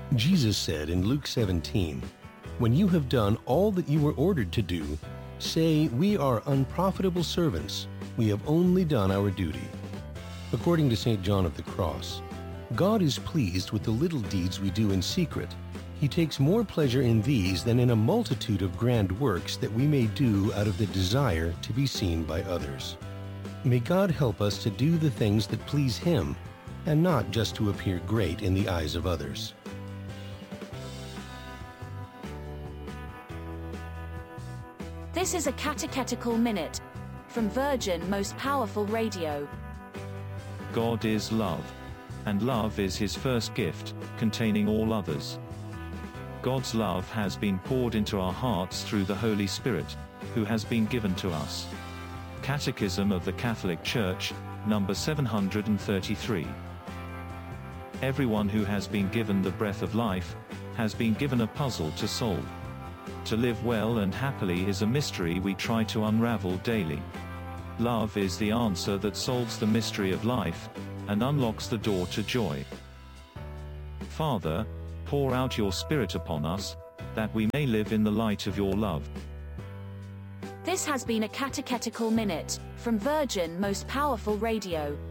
Jesus said in Luke 17, "When you have done all that you were ordered to do, say, 'We are unprofitable servants. We have only done our duty.'" According to St. John of the Cross, God is pleased with the little deeds we do in secret. He takes more pleasure in these than in a multitude of grand works that we may do out of the desire to be seen by others. May God help us to do the things that please Him, and not just to appear great in the eyes of others. This is a catechetical minute from Virgin Most Powerful Radio. God is love, and love is His first gift, containing all others. God's love has been poured into our hearts through the Holy Spirit, who has been given to us. Catechism of the Catholic Church, number 733. Everyone who has been given the breath of life has been given a puzzle to solve. To live well and happily is a mystery we try to unravel daily. Love is the answer that solves the mystery of life and unlocks the door to joy. Father, pour out your Spirit upon us, that we may live in the light of your love. This has been a catechetical minute from Virgin Most Powerful Radio.